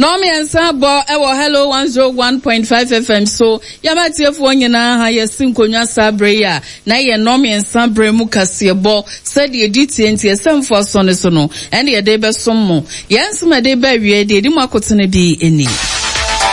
No me ansabo ewo hello 101.5 FM so yamatiefo nyina ha yesinkonwa sabre ya na ye no me ansabre mu kasebo said ye ditienti esemfo so ne so no ene ye de besom mo yensom de ba wie de di makotene di eni